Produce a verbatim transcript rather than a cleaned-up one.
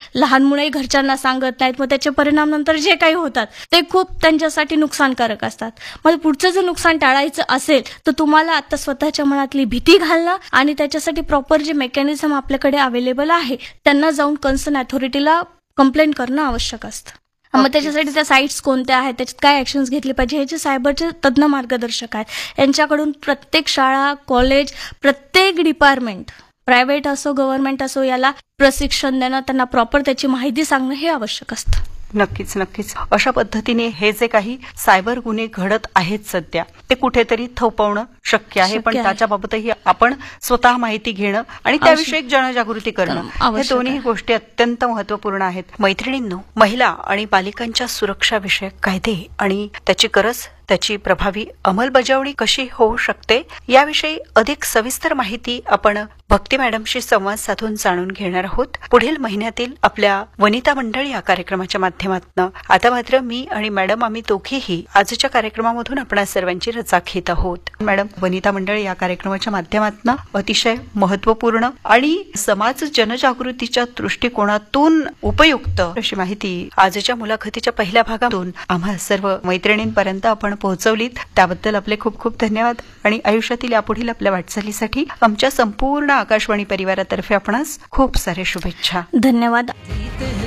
लहान मुलंही घरच्यांना सांगत नाहीत, मग त्याचे परिणाम नंतर जे काही होतात ते खूप त्यांच्यासाठी नुकसानकारक असतात. मग पुढचं जर नुकसान टाळायचं असेल तर तुम्हाला आता स्वतःच्या मनातली भीती घालणं आणि त्याच्यासाठी प्रॉपर जे मेकॅनिझम आपल्याकडे अवेलेबल आहे त्यांना जाऊन कन्सर्न अथॉरिटीला कंप्लेंट करणं आवश्यक असतं. मग त्याच्यासाठी त्या साईट्स कोणत्या आहेत, त्याच्यात काय ऍक्शन्स घेतले पाहिजे, हे जे सायबरचे तज्ज्ञ मार्गदर्शक आहेत यांच्याकडून प्रत्येक शाळा, कॉलेज, प्रत्येक डिपार्टमेंट, प्रायव्हेट असो गव्हर्नमेंट असो, याला प्रशिक्षण देणं, त्यांना प्रॉपर त्याची माहिती सांगणं हे आवश्यक असतं. नक्कीच नक्कीच अशा पद्धतीने हे जे काही सायबर गुन्हे घडत आहेत सध्या ते कुठेतरी थोपवणं शक्य आहे, पण त्याच्याबाबतही आपण स्वतः माहिती घेणं आणि त्याविषयी जनजागृती करणं हे दोन्ही गोष्टी अत्यंत महत्वपूर्ण आहेत. मैत्रिणींनो, महिला आणि बालिकांच्या सुरक्षाविषयक कायदे आणि त्याची गरज, त्याची प्रभावी अंमलबजावणी कशी होऊ शकते याविषयी अधिक सविस्तर माहिती आपण भक्ती मॅडमशी संवाद साधून जाणून घेणार आहोत पुढील महिन्यातील आपल्या वनिता मंडळ या कार्यक्रमाच्या माध्यमातून. आता मात्र मी आणि मॅडम आम्ही दोघीही आजच्या कार्यक्रमामधून आपणा सर्वांची रजा घेत आहोत. मॅडम, वनिता मंडळ या कार्यक्रमाच्या माध्यमातून अतिशय महत्वपूर्ण आणि समाज जनजागृतीच्या दृष्टिकोनातून उपयुक्त अशी माहिती आजच्या मुलाखतीच्या पहिल्या भागातून आम्हा सर्व मैत्रिणींपर्यंत आपण पोहोचवलीत. त्याबद्दल आपले खूप खूप धन्यवाद आणि आयुष्यातील यापुढील आपल्या वाटचालीसाठी आमच्या संपूर्ण आकाशवाणी परिवारातर्फे आपणास खूप सारे शुभेच्छा. धन्यवाद.